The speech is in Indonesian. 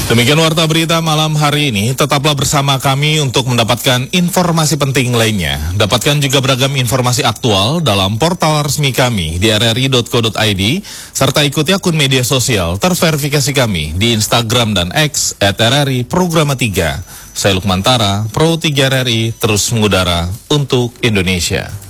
Demikian Warta Berita malam hari ini. Tetaplah bersama kami untuk mendapatkan informasi penting lainnya. Dapatkan juga beragam informasi aktual dalam portal resmi kami di rri.co.id, serta ikuti akun media sosial terverifikasi kami di Instagram dan X @RRI Programa 3. Saya Lukman Tara, Pro 3 RRI, terus mengudara untuk Indonesia.